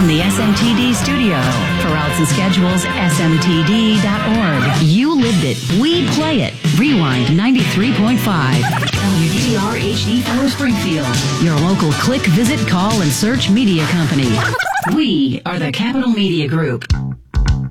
from the SMTD studio. For routes and schedules, smtd.org. You lived it. We play it. Rewind 93.5. WDR HD4 Springfield. Your local click, visit, call, and search media company. We are the Capital Media Group.